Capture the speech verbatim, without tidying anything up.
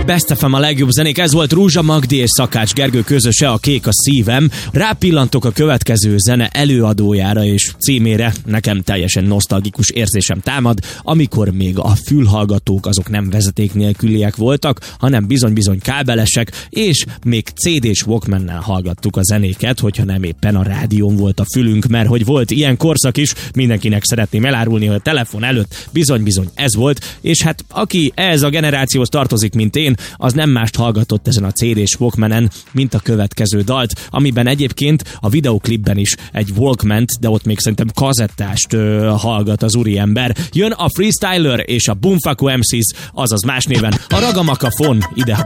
Best ef em a legjobb zenék, ez volt Rúzsa Magdi és Szakács Gergő közöse, a Kék a szívem. Rápillantok a következő zene előadójára és címére, nekem teljesen nosztalgikus érzésem támad, amikor még a fülhallgatók azok nem vezeték nélküliek voltak, hanem bizony-bizony kábelesek, és még cé dés Walkmannel hallgattuk a zenéket, hogyha nem éppen a rádión volt a fülünk, mert hogy volt ilyen korszak is, mindenkinek szeretném elárulni, hogy a telefon előtt bizony-bizony ez volt, és hát aki ehhez a generációhoz tartozik, mint én, az nem mást hallgatott ezen a cé dés Walkmanen, mint a következő dalt, amiben egyébként a videoklipben is egy Walkmant, de ott még szerintem kazettást ö, hallgat az úriember. Jön a Freestyler és a Boomfako em cés, azaz más néven a Ragamakafon ide